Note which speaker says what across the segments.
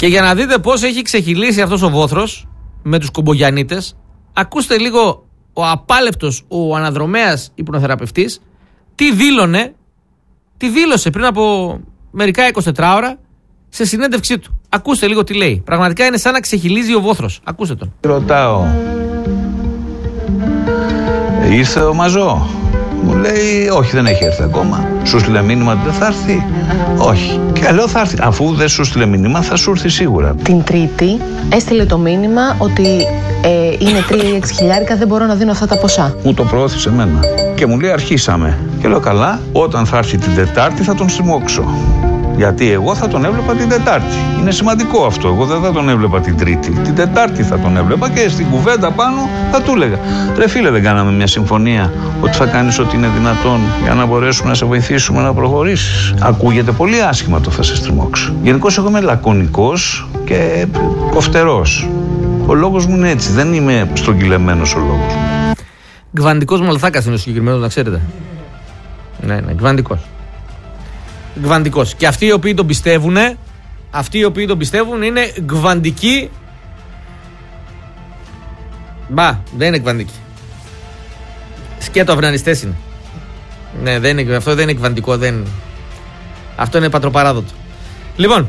Speaker 1: Και για να δείτε πώς έχει ξεχυλήσει αυτός ο βόθρος με τους κομπογιαννίτες, ακούστε λίγο ο απάλεπτος, ο αναδρομέας υπνοθεραπευτής, τι δήλωσε πριν από μερικά 24 ώρα σε συνέντευξή του. Ακούστε λίγο τι λέει. Πραγματικά είναι σαν να ξεχυλίζει ο βόθρος. Ακούστε τον.
Speaker 2: Ρωτάω, ήρθε ο Μαζό? Μου λέει, όχι, δεν έχει έρθει ακόμα. Σου στείλε μήνυμα ότι δεν θα έρθει? Όχι. Και λέω, θα έρθει. Αφού δεν σου στείλε μήνυμα, θα σου έρθει σίγουρα.
Speaker 3: Την Τρίτη έστειλε το μήνυμα ότι είναι 3 ή 6 χιλιάρικα, δεν μπορώ να δίνω αυτά τα ποσά.
Speaker 2: Μου το προώθησε εμένα. Και μου λέει, αρχίσαμε. Και λέω, καλά, όταν θα έρθει την Τετάρτη θα τον στριμώξω. Γιατί εγώ θα τον έβλεπα την Τετάρτη. Είναι σημαντικό αυτό. Εγώ δεν θα τον έβλεπα την Τρίτη. Την Τετάρτη θα τον έβλεπα και στην κουβέντα πάνω θα του έλεγα, ρε φίλε, δεν κάναμε μια συμφωνία ότι θα κάνεις ό,τι είναι δυνατόν για να μπορέσουμε να σε βοηθήσουμε να προχωρήσεις? Ακούγεται πολύ άσχημα το θα σε στριμώξω. Γενικώς εγώ είμαι λακωνικός και κοφτερός. Ο λόγος μου είναι έτσι. Δεν είμαι στρογγυλεμένος ο λόγος μου.
Speaker 1: Γκβαντικός Μαλθάκας είναι ο συγκεκριμένος, να ξέρετε. Ναι, γκβαντικός. Και αυτοί οι οποίοι τον πιστεύουν, είναι γκβαντικοί. Δεν είναι γκβαντικοί. Σκέτο αυνανιστές είναι. Ναι, αυτό δεν είναι γκβαντικό. Αυτό είναι πατροπαράδοτο. Λοιπόν,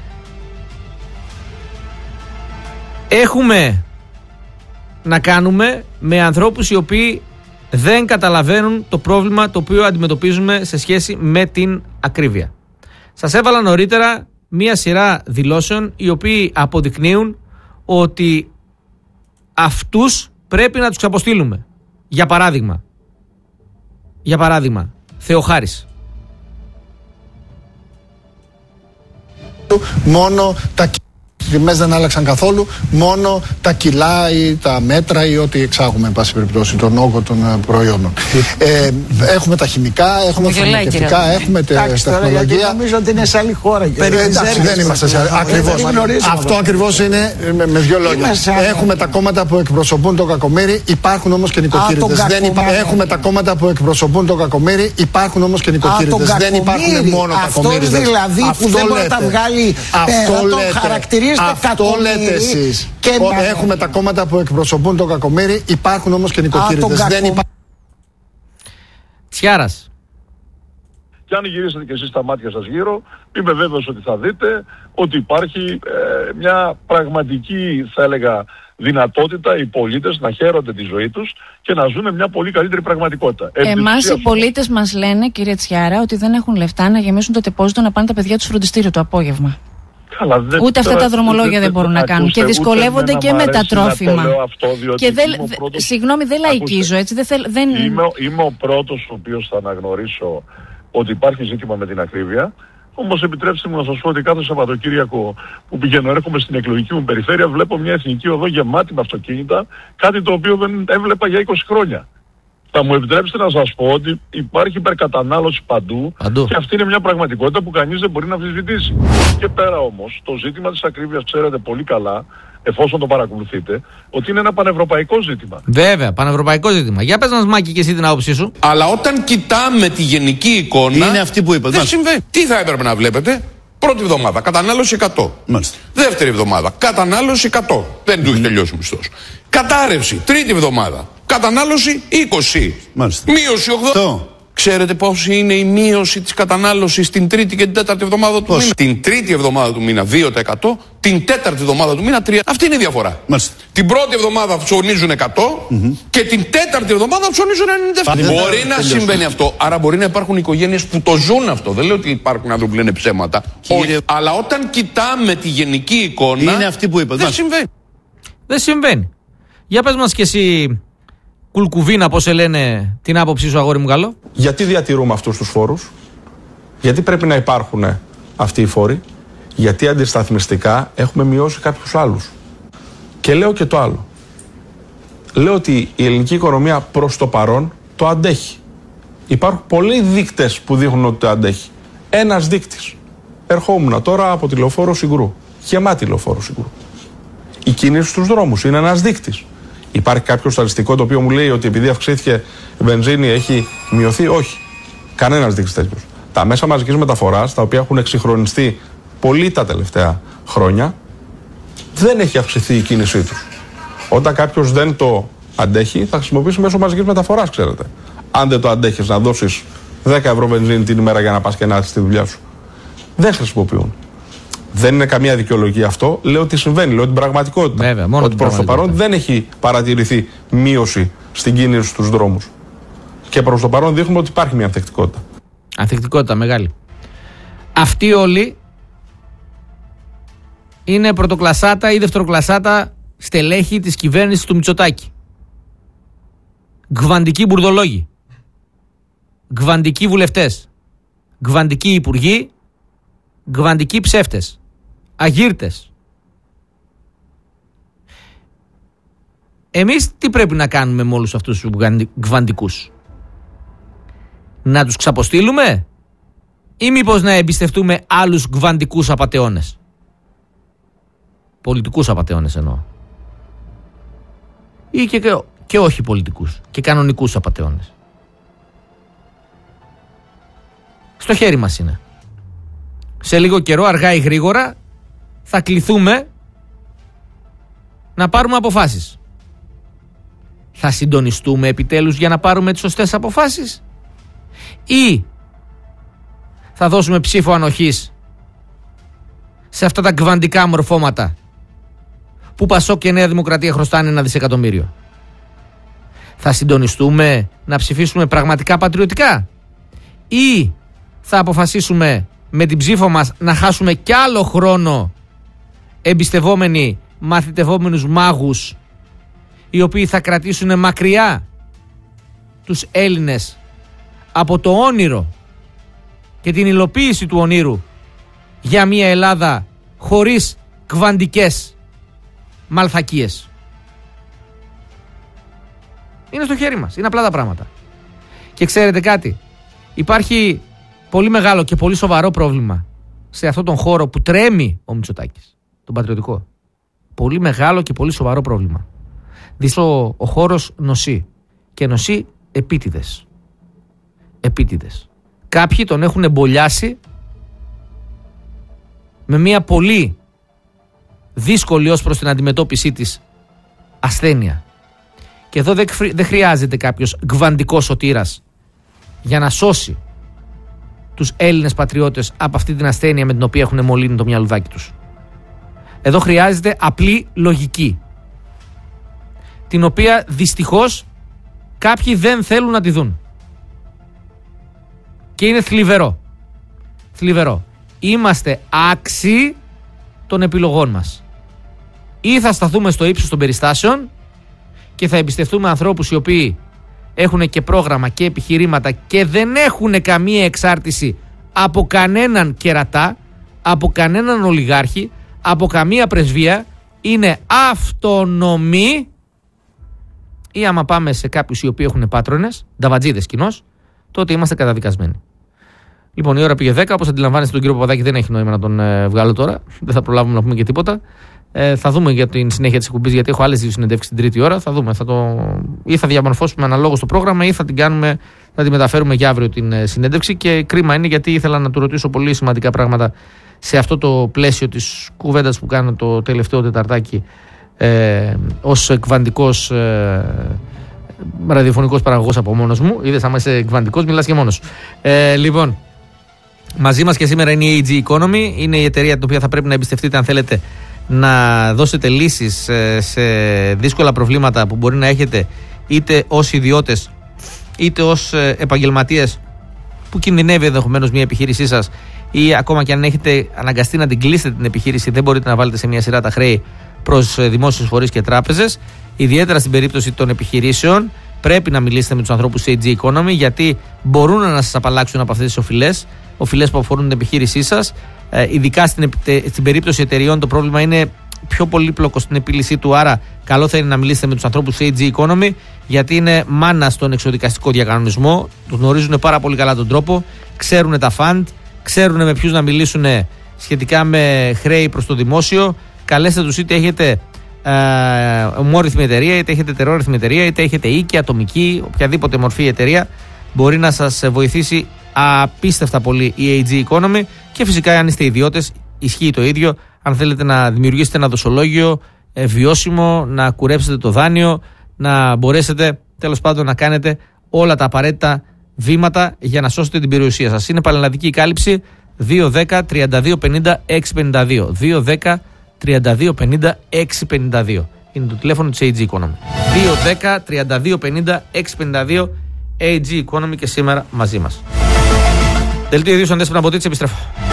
Speaker 1: έχουμε να κάνουμε με ανθρώπους οι οποίοι δεν καταλαβαίνουν το πρόβλημα το οποίο αντιμετωπίζουμε σε σχέση με την ακρίβεια. Σας έβαλα νωρίτερα μία σειρά δηλώσεων οι οποίοι αποδεικνύουν ότι αυτούς πρέπει να τους αποστείλουμε. Για παράδειγμα, Θεοχάρης.
Speaker 4: Μόνο τα τιμές δεν άλλαξαν καθόλου, μόνο τα κιλά ή τα μέτρα ή ό,τι εξάγουμε, εν πάση περιπτώσει, τον όγκο των προϊόντων. Έχουμε τα χημικά, έχουμε τα φαρμακευτικά, έχουμε τα τεχνολογία.
Speaker 5: Νομίζω ότι είναι σε άλλη χώρα.
Speaker 4: Εντάξει, δεν είμαστε σε άλλη. Ακριβώς. Αυτό ακριβώς είναι με δύο λόγια. Έχουμε τα κόμματα που εκπροσωπούν το κακομοίρη, υπάρχουν όμως και νοικοκύριδες. Έχουμε τα κόμματα που εκπροσωπούν το κακομοίρη, υπάρχουν όμως και νοικοκύριδες. Δεν υπάρχουν μόνο κακομοίριδες.
Speaker 5: Αυτό δηλαδή που δεν μπορεί να τα βγάλει πέρα, το χαρακτηρίζει.
Speaker 4: Αυτό λέτε εσείς. Έχουμε τα κόμματα που εκπροσωπούν το κακομοίρη, υπάρχουν όμως και νοικοκύριδες.
Speaker 1: Τσιάρας.
Speaker 6: Και αν γυρίσετε και εσείς τα μάτια σας γύρω, είμαι βέβαιος ότι θα δείτε ότι υπάρχει μια πραγματική, θα έλεγα, δυνατότητα οι πολίτες να χαίρονται τη ζωή τους και να ζουν μια πολύ καλύτερη πραγματικότητα.
Speaker 7: Εμάς οι πολίτες μας λένε, κύριε Τσιάρα, ότι δεν έχουν λεφτά να γεμίσουν το τεπόζιτο να πάνε τα παιδιά τους φροντιστήριο το απόγευμα.
Speaker 6: Καλά,
Speaker 7: ούτε αυτά τα δρομολόγια δεν μπορούν να κάνουν. Και δυσκολεύονται και με τα τρόφιμα. Και συγγνώμη, δεν λαϊκίζω έτσι.
Speaker 6: Είμαι ο πρώτος ο οποίος θα αναγνωρίσω ότι υπάρχει ζήτημα με την ακρίβεια. Όμως επιτρέψτε μου να σας πω ότι κάθε Σαββατοκύριακο που πηγαίνω, έρχομαι στην εκλογική μου περιφέρεια, βλέπω μια εθνική οδό γεμάτη με αυτοκίνητα, κάτι το οποίο δεν έβλεπα για 20 χρόνια. Θα μου επιτρέψετε να σας πω ότι υπάρχει υπερκατανάλωση παντού και αυτή είναι μια πραγματικότητα που κανείς δεν μπορεί να αμφισβητήσει. Και πέρα όμως, το ζήτημα της ακρίβειας ξέρετε πολύ καλά, εφόσον το παρακολουθείτε, ότι είναι ένα πανευρωπαϊκό ζήτημα.
Speaker 1: Βέβαια, πανευρωπαϊκό ζήτημα. Για πες μας, Μάκη, και εσύ την άποψή σου.
Speaker 8: Αλλά όταν κοιτάμε τη γενική εικόνα,
Speaker 9: είναι αυτή που είπα.
Speaker 8: Δεν συμβαίνει. Τι θα έπρεπε να βλέπετε? Πρώτη εβδομάδα, κατανάλωση 100.
Speaker 9: Μάλιστα.
Speaker 8: Δεύτερη εβδομάδα, κατανάλωση 100. Δεν του έχει τελειώσει ο μισθός. Κατάρρευση, τρίτη εβδομάδα, κατανάλωση 20.
Speaker 9: Μάλιστα.
Speaker 8: Μείωση 80. Ξέρετε πόση είναι η μείωση της κατανάλωσης την τρίτη και την τέταρτη εβδομάδα του μήνα? Την τρίτη εβδομάδα του μήνα 2%, την τέταρτη εβδομάδα του μήνα 3%. Αυτή είναι η διαφορά.
Speaker 9: Μάλιστα.
Speaker 8: Την πρώτη εβδομάδα ψωνίζουν 100 και την τέταρτη εβδομάδα ψωνίζουν 97. Μπορεί να συμβαίνει αυτό, άρα μπορεί να υπάρχουν οικογένειες που το ζουν αυτό. Δεν λέω ότι υπάρχουν άνθρωποι που λένε ψέματα. Όχι. Αλλά όταν κοιτάμε τη γενική εικόνα,
Speaker 9: είναι αυτή που είπα.
Speaker 8: Δεν συμβαίνει.
Speaker 1: Δεν συμβαίνει. Για πες μας και εσύ, Κουλκουβίνα, πώς σε λένε, την άποψή σου, αγόρι μου καλό.
Speaker 10: Γιατί διατηρούμε αυτούς τους φόρους? Γιατί πρέπει να υπάρχουν αυτοί οι φόροι? Γιατί αντισταθμιστικά έχουμε μειώσει κάποιους άλλους. Και λέω και το άλλο. Λέω ότι η ελληνική οικονομία προς το παρόν το αντέχει. Υπάρχουν πολλοί δείκτες που δείχνουν ότι το αντέχει. Ένας δείκτης. Ερχόμουν τώρα από τη Λεωφόρο Συγκρού. Γεμάτη Λεωφόρο Συγκρού. Η κίνηση στους δρόμους είναι ένας δείκτης. Υπάρχει κάποιο στατιστικό το οποίο μου λέει ότι επειδή αυξήθηκε η βενζίνη έχει μειωθεί? Όχι. Κανένας δείκτης τέτοιος. Τα μέσα μαζικής μεταφοράς, τα οποία έχουν εξυγχρονιστεί πολύ τα τελευταία χρόνια, δεν έχει αυξηθεί η κίνησή τους. Όταν κάποιος δεν το αντέχει, θα χρησιμοποιήσει μέσω μαζικής μεταφοράς, ξέρετε. Αν δεν το αντέχεις να δώσεις 10 ευρώ βενζίνη την ημέρα για να πας και να έρθεις στη δουλειά σου. Δεν χρησιμοποιούν. Δεν είναι καμία δικαιολογία αυτό. Λέω ότι συμβαίνει, λέω την πραγματικότητα.
Speaker 1: Βέβαια, μόνο
Speaker 10: ότι προς το παρόν δεν έχει παρατηρηθεί μείωση στην κίνηση στους δρόμους. Και προς το παρόν δείχνουμε ότι υπάρχει μια ανθεκτικότητα.
Speaker 1: Ανθεκτικότητα μεγάλη. Αυτοί όλοι είναι πρωτοκλασάτα ή δευτεροκλασάτα στελέχη της κυβέρνησης του Μητσοτάκη. Γκβαντικοί μπουρδολόγοι. Γκβαντικοί βουλευτές. Γκβαντικοί υπουργοί. Γκβαντικοί ψεύτες. Αγύρτες. Εμείς τι πρέπει να κάνουμε με όλους αυτούς τους γκβαντικούς? Να τους ξαποστείλουμε ή μήπως να εμπιστευτούμε άλλους γκβαντικούς απατεώνες? Πολιτικούς απατεώνες εννοώ. Ή και όχι πολιτικούς και κανονικούς απατεώνες. Στο χέρι μας είναι. Σε λίγο καιρό, αργά ή γρήγορα, θα κληθούμε να πάρουμε αποφάσεις. Θα συντονιστούμε επιτέλους για να πάρουμε τις σωστές αποφάσεις ή θα δώσουμε ψήφο ανοχής σε αυτά τα γκβαντικά μορφώματα που Πασόκ και Νέα Δημοκρατία χρωστάνε 1 δισεκατομμύριο? Θα συντονιστούμε να ψηφίσουμε πραγματικά πατριωτικά ή θα αποφασίσουμε με την ψήφο μας να χάσουμε κι άλλο χρόνο εμπιστευόμενοι μαθητευόμενους μάγους οι οποίοι θα κρατήσουν μακριά τους Έλληνες από το όνειρο και την υλοποίηση του ονείρου για μια Ελλάδα χωρίς κβαντικές μαλθακίες? Είναι στο χέρι μας, είναι απλά τα πράγματα. Και ξέρετε κάτι, υπάρχει πολύ μεγάλο και πολύ σοβαρό πρόβλημα σε αυτόν τον χώρο που τρέμει ο Μητσοτάκης, τον πατριωτικό. Πολύ μεγάλο και πολύ σοβαρό πρόβλημα. Δυστυχώς ο χώρος νοσεί και νοσεί επίτηδες. Επίτηδες. Κάποιοι τον έχουν εμπολιάσει με μια πολύ δύσκολη ως προς την αντιμετώπιση της ασθένεια. Και εδώ δεν χρειάζεται κάποιος γκβαντικός σωτήρας για να σώσει τους Έλληνες πατριώτες από αυτή την ασθένεια με την οποία έχουν μολύνει το μυαλουδάκι τους. Εδώ χρειάζεται απλή λογική, την οποία δυστυχώς κάποιοι δεν θέλουν να τη δουν. Και είναι θλιβερό. Θλιβερό. Είμαστε άξιοι των επιλογών μας. Ή θα σταθούμε στο ύψος των περιστάσεων και θα εμπιστευτούμε ανθρώπους οι οποίοι έχουν και πρόγραμμα και επιχειρήματα και δεν έχουν καμία εξάρτηση από κανέναν κερατά, από κανέναν ολιγάρχη, από καμία πρεσβεία, είναι αυτονομοί, ή άμα πάμε σε κάποιους οι οποίοι έχουν πάτρονες, νταβατζίδες κοινώς, τότε είμαστε καταδικασμένοι. Λοιπόν, η ώρα πήγε 10, όπως αντιλαμβάνεστε τον κύριο Παπαδάκη δεν έχει νόημα να τον βγάλω τώρα, δεν θα προλάβουμε να πούμε και τίποτα. Θα δούμε για την συνέχεια της εκπομπής, γιατί έχω άλλες 2 συνεντεύξεις την τρίτη ώρα. Θα δούμε. Ή θα διαμορφώσουμε αναλόγως το πρόγραμμα, ή θα τη μεταφέρουμε για αύριο την συνέντευξη. Και κρίμα είναι, γιατί ήθελα να του ρωτήσω πολύ σημαντικά πράγματα σε αυτό το πλαίσιο της κουβέντας που κάνω το τελευταίο Τεταρτάκι ως εκβαντικός ραδιοφωνικός παραγωγός από μόνος μου. Είδες, άμα είσαι εκβαντικός, μιλάς και μόνος. Λοιπόν, μαζί μας και σήμερα είναι η AG Economy. Είναι η εταιρεία την οποία θα πρέπει να εμπιστευτείτε αν θέλετε να δώσετε λύσεις σε δύσκολα προβλήματα που μπορεί να έχετε είτε ως ιδιώτες είτε ως επαγγελματίες που κινδυνεύει ενδεχομένως μια επιχείρησή σας, ή ακόμα και αν έχετε αναγκαστεί να την κλείσετε την επιχείρηση, δεν μπορείτε να βάλετε σε μια σειρά τα χρέη προς δημόσιους φορείς και τράπεζες. Ιδιαίτερα στην περίπτωση των επιχειρήσεων πρέπει να μιλήσετε με τους ανθρώπους της AG Economy, γιατί μπορούν να σας απαλλάξουν από αυτές τις οφειλές που αφορούν την επιχείρησή σας. Ειδικά στην περίπτωση εταιριών το πρόβλημα είναι πιο πολύπλοκο στην επίλυσή του, άρα καλό θα είναι να μιλήσετε με τους ανθρώπους της AG Economy, γιατί είναι μάνα στον εξοδικαστικό διακανονισμό, τους γνωρίζουν πάρα πολύ καλά τον τρόπο, ξέρουν τα φαντ, ξέρουν με ποιους να μιλήσουν σχετικά με χρέη προς το δημόσιο. Καλέστε τους, είτε έχετε ομόρυθμη εταιρεία, είτε έχετε τερόρυθμη εταιρεία, είτε έχετε οίκη, ατομική, οποιαδήποτε μορφή εταιρεία, μπορεί να σας βοηθήσει απίστευτα πολύ η AG Economy. Και φυσικά, αν είστε ιδιώτες, ισχύει το ίδιο. Αν θέλετε να δημιουργήσετε ένα δοσολόγιο βιώσιμο, να κουρέψετε το δάνειο, να μπορέσετε τέλος πάντων να κάνετε όλα τα απαραίτητα βήματα για να σώσετε την περιουσία σας. Είναι πανελλαδική η κάλυψη. 210-3250-652. 210-3250-652. Είναι το τηλέφωνο της AG Economy. 210-3250-652. AG Economy και σήμερα μαζί μας. Δελτίο ειδήσεων Δέσποινα Μποτίτση, επιστρέφω.